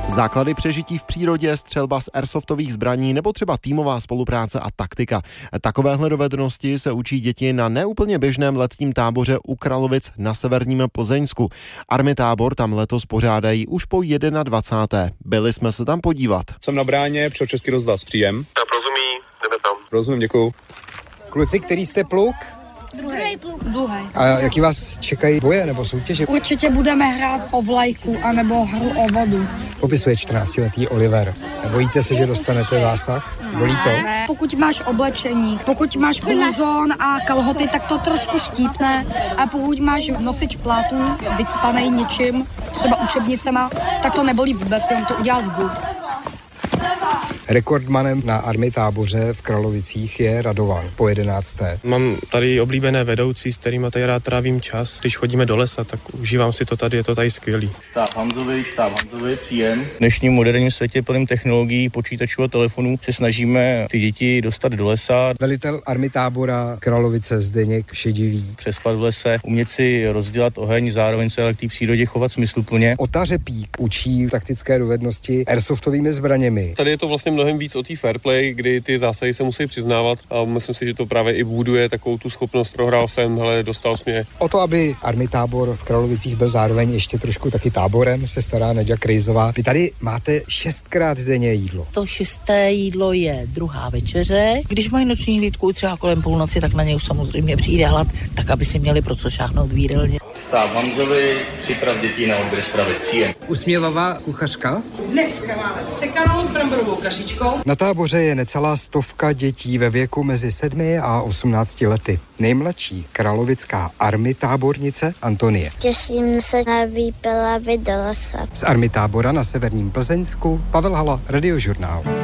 Základy přežití v přírodě, střelba z airsoftových zbraní nebo třeba týmová spolupráce a taktika. Takovéhle dovednosti se učí děti na neúplně běžném letním táboře u Kralovic na severním Plzeňsku. Armitábor tam letos pořádají už po 21. Byli jsme se tam podívat. Jsem na bráně, přijel Český rozhlas, příjem. Tak rozumí, jdeme tam. Rozumím, děkuju. Kluci, který jste pluk? Druhý pluk. Druhý. A jaký vás čekají boje nebo soutěže? Určitě budeme hrát o vlajku anebo hru o vodu. Popisuje 14letý Oliver. Bojíte se, že dostanete zásah? Bolí to? Pokud máš oblečení, pokud máš bluzon a kalhoty, tak to trošku štípne. A pokud máš nosič plátů, vycpanej něčím, třeba učebnicema, tak to nebolí vůbec, jenom to udělá zvuk. Rekordmanem na armitáboře v Kralovicích je Radovan po 11. Mám tady oblíbené vedoucí, s kterými tady rád trávím čas. Když chodíme do lesa, tak užívám si to tady, je to tady skvělý. Štáb Hanzovi, příjem. V dnešním moderním světě plným technologií, počítačů a telefonů se snažíme ty děti dostat do lesa. Velitel armitábora Kralovice Zdeněk Šedivý. Přespat v lese, umět si rozdělat oheň, zároveň se ale k té přírodě chovat smysluplně. Ota Řepík učí taktické dovednosti airsoftovými zbraněmi. Tady je to vlastně mnohem víc o té fair play, kdy ty zásahy se musí přiznávat a myslím si, že to právě i buduje takovou tu schopnost. Prohrál jsem, dostal jsi mě. O to, aby armitábor v Kralovicích byl zároveň ještě trošku taky táborem, se stará Neďa Krejzová. Vy tady máte 6krát denně jídlo. To 6. jídlo je druhá večeře. Když mají noční hlídku třeba kolem půlnoci, tak na ně už samozřejmě přijde hlad, tak aby si měli pro co šáhnout v jídelně. Štáb Hanzovi, připrav dětí na odběr stravy, příjem. Usměvavá kuchařka? Dneska máme sekanou s bramborovou kašičkou. Na táboře je necelá 100 dětí ve věku mezi 7 a 18 lety. Nejmladší kralovická armitábornice Antonie. Těším se na výpravy do lesa. Z armitábora na severním Plzeňsku Pavel Hala, Radiožurnál.